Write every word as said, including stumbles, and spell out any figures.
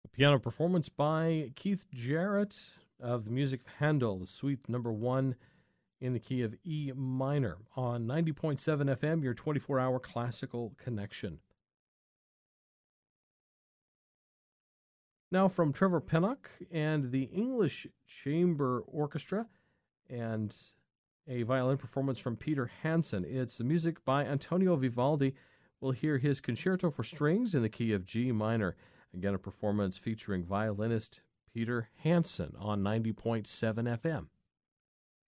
Piano performance by Keith Jarrett of the music of Handel, the suite number one in the key of E minor on ninety point seven F M, your twenty-four hour classical connection. Now from Trevor Pennock and the English Chamber Orchestra and a violin performance from Peter Hansen. It's the music by Antonio Vivaldi. We'll hear his Concerto for Strings in the key of G minor. Again, a performance featuring violinist Peter Hansen on ninety point seven F M.